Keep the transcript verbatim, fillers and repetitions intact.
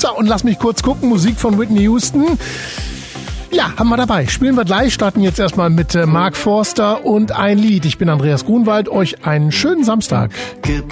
So, und lass mich kurz gucken. Musik von Whitney Houston. Ja, haben wir dabei. Spielen wir gleich. Starten jetzt erstmal mit äh, Mark Forster und ein Lied. Ich bin Andreas Grunwald. Euch einen schönen Samstag. Gib